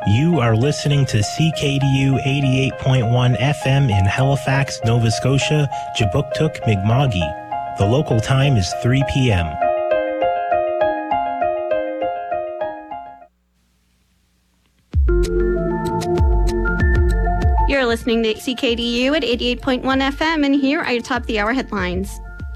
You are listening to CKDU 88.1 FM in Halifax, Nova Scotia, Jabuktuk, Mi'kma'ki. The local time is 3 p.m. You're listening to CKDU at 88.1 FM, and here are your top-of-the-hour headlines.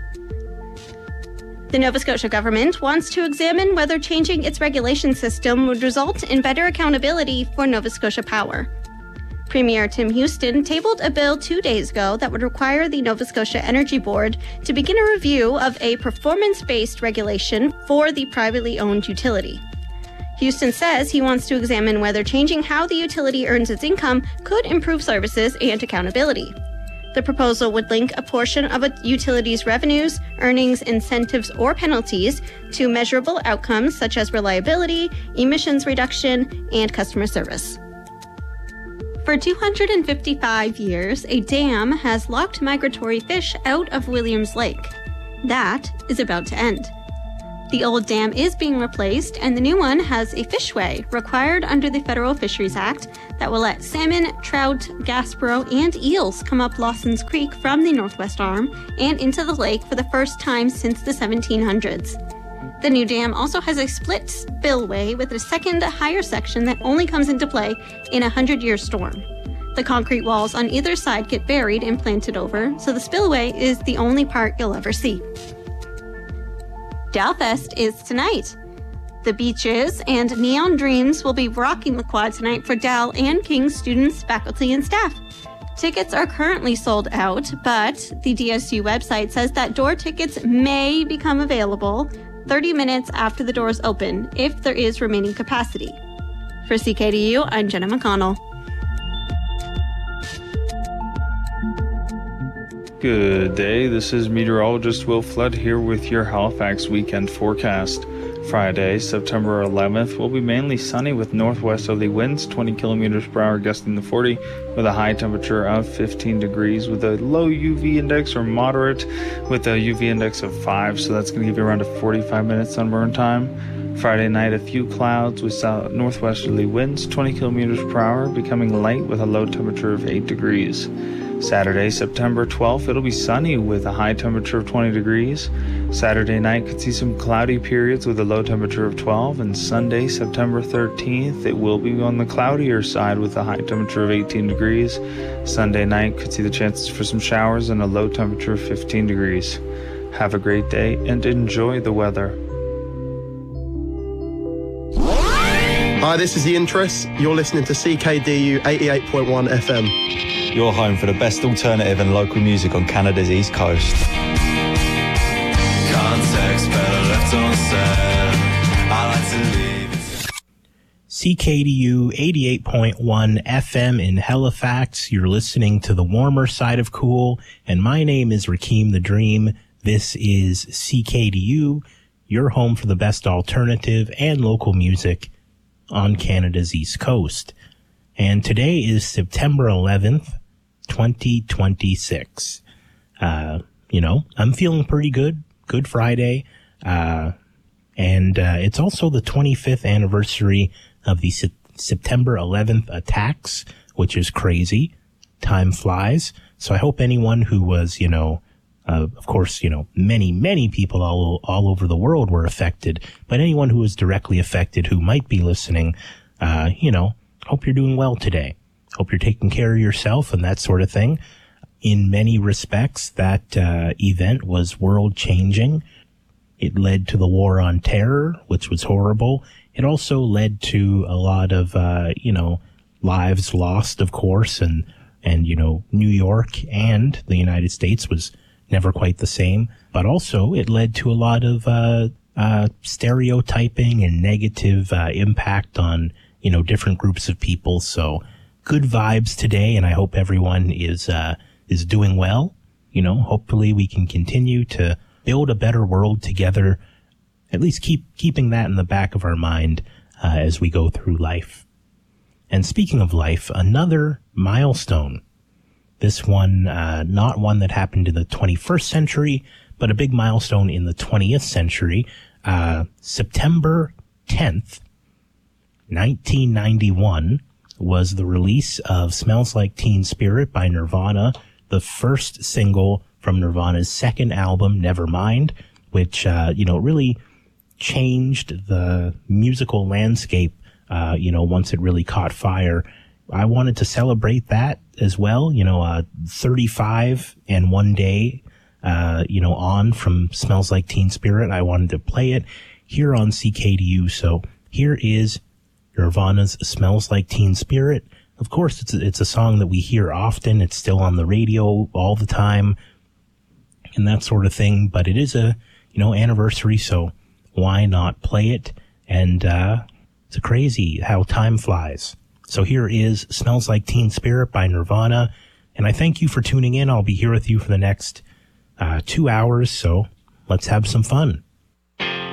The Nova Scotia government wants to examine whether changing its regulation system would result in better accountability for Nova Scotia Power. Premier Tim Houston tabled a bill 2 days ago that would require the Nova Scotia Energy Board to begin a review of a performance-based regulation for the privately owned utility. Houston says he wants to examine whether changing how the utility earns its income could improve services and accountability. The proposal would link a portion of a utility's revenues, earnings, incentives, or penalties to measurable outcomes such as reliability, emissions reduction, and customer service. For 255 years, a dam has locked migratory fish out of Williams Lake. That is about to end. The old dam is being replaced, and the new one has a fishway required under the Federal Fisheries Act that will let salmon, trout, Gaspereau, and eels come up Lawson's Creek from the northwest arm and into the lake for the first time since the 1700s. The new dam also has a split spillway with a second, higher section that only comes into play in a 100-year storm. The concrete walls on either side get buried and planted over, so the spillway is the only part you'll ever see. Dalfest is tonight. The Beaches and Neon Dreams will be rocking the quad tonight for Dal and King's students, faculty, and staff. Tickets are currently sold out, but the DSU website says that door tickets may become available 30 minutes after the doors open if there is remaining capacity. For CKDU, I'm Jenna McConnell. Good day, this is meteorologist Will Flood here with your Halifax weekend forecast. Friday, September 11th, will be mainly sunny with northwesterly winds 20 kilometers per hour gusting to 40 with a high temperature of 15 degrees with a low UV index or moderate with a UV index of 5, so that's going to give you around a 45 minute sunburn time. Friday night, a few clouds with northwesterly winds 20 kilometers per hour becoming light with a low temperature of 8 degrees. Saturday, September 12th, it'll be sunny with a high temperature of 20 degrees. Saturday night could see some cloudy periods with a low temperature of 12. And Sunday, September 13th, it will be on the cloudier side with a high temperature of 18 degrees. Sunday night could see the chances for some showers and a low temperature of 15 degrees. Have a great day and enjoy the weather. Hi, this is Ian Triss. You're listening to CKDU 88.1 FM. Your home for the best alternative and local music on Canada's East Coast. Context better left unsaid. I like to leave. CKDU 88.1 FM in Halifax. You're listening to the warmer side of cool, and my name is Rakeem the Dream. This is CKDU, your home for the best alternative and local music on Canada's East Coast. And today is September 11th, 2026. I'm feeling pretty good. Good Friday. And it's also the 25th anniversary of the September 11th attacks, which is crazy. Time flies. So I hope anyone who was, of course, many people all over the world were affected, but anyone who was directly affected who might be listening, hope you're doing well today. Hope you're taking care of yourself and that sort of thing. In many respects, that event was world-changing. It led to the War on Terror, which was horrible. It also led to a lot of, lives lost, of course, and New York and the United States was never quite the same. But also, it led to a lot of stereotyping and negative impact on different groups of people. So good vibes today, and I hope everyone is doing well. Hopefully we can continue to build a better world together, at least keeping that in the back of our mind as we go through life. And speaking of life, another milestone. This one, not one that happened in the 21st century, but a big milestone in the 20th century. September 10th, 1991 was the release of Smells Like Teen Spirit by Nirvana, the first single from Nirvana's second album, Nevermind, which, really changed the musical landscape, once it really caught fire. I wanted to celebrate that as well, 35 and one day, on from Smells Like Teen Spirit. I wanted to play it here on CKDU. So here is Nirvana's Smells Like Teen Spirit. Of course, it's a song that we hear often. It's still on the radio all the time and that sort of thing. But it is a, anniversary, so why not play it? And it's crazy how time flies. So here is Smells Like Teen Spirit by Nirvana. And I thank you for tuning in. I'll be here with you for the next 2 hours, so let's have some fun.